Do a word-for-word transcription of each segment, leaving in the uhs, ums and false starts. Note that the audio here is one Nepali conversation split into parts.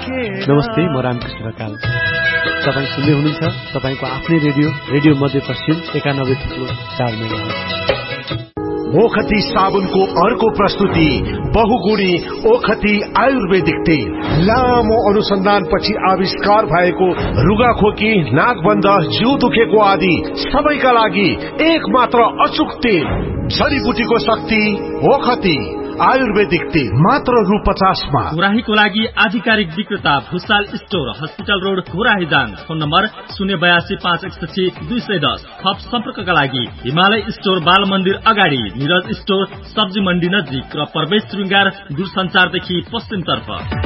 नमस्ते, म रामकृष्ण ढकाल। तपाईँ सुन्दै हुनुहुन्छ तपाईँको आफ्नै रेडियो रेडियो मध्यपश्चिम एकानब्बे थुप्रो चार मेगाहर्ज। ओखती साबुनको अर्को प्रस्तुति बहुगुणी ओखती आयुर्वेदिक तेल। लामो अनुसन्धानपछि आविष्कार भएको रुगाखोकी, नाकबन्ध, जिउ दुखेको आदि सबैका लागि एक मात्र अचुक तेल। जडीबुटीको शक्ति ओखती आयुर्वेदिक तेल, मात्र रु पचासमा। घोराहीको लागि आधिकारिक विक्रेता Bhusal store, hospital road, Ghorahi Dang. Phone number शून्य बयासी पाँच एकसठी दुई सय दस। थप सम्पर्कका लागि हिमालय स्टोर, बाल मन्दिर अगाडि, निरज स्टोर, सब्जी मण्डी नजिक र प्रवेश श्रृंगार दूरसञ्चारदेखि पश्चिमतर्फ।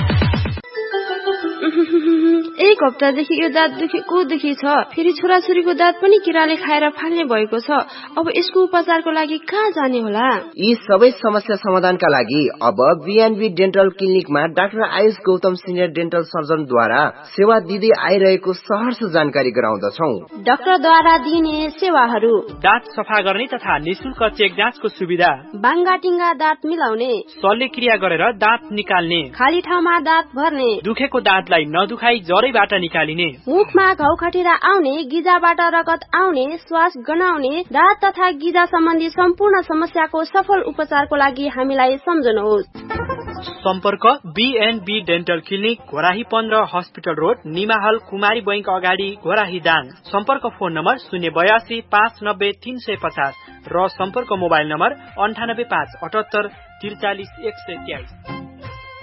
एक हप्तादेखि यो दाँत दुखेको दुखी छ। फेरि छोराछोरीको दाँत पनि किराले खाएर फाल्ने भएको छ। अब यसको उपचारको लागि कहाँ जाने होला? यी सबै समस्या समाधानका लागि अब BNB dental क्लिनिकमा doctor Ayush Gautam senior dental सर्जनद्वारा सेवा दिँदै आइरहेको सहर्ष जानकारी गराउँदछौ। डाक्टरद्वारा दिइने सेवाहरू: दाँत सफा गर्ने तथा निशुल्क चेक जाँचको सुविधा, बाङ्गाटिङ्गा दाँत मिलाउने, शल्यक्रिया गरेर दाँत निकाल्ने, खाली ठाउँमा दाँत भर्ने, दुखेको दाँतलाई नदुखाई जरैबाट निकालिने, मुखमा घाउ खटिरा आउने, गिजाबाट रगत आउने, श्वास गनाउने, दाँत तथा गिजा सम्बन्धी सम्पूर्ण समस्याको सफल उपचारको लागि हामीलाई सम्झनुहोस्। सम्पर्क बीएनबी डेन्टल क्लिनिक, घोराही पन्ध्र, हस्पिटल रोड, निमाहल, कुमारी बैंक अगाडि, घोराही दाङ। सम्पर्क फोन नम्बर शून्य बयासी पाँच नब्बे तीन सय पचास र सम्पर्क मोबाइल नम्बर अन्ठानब्बे पाँच अठहत्तर त्रिचालिस एक सय तेइस।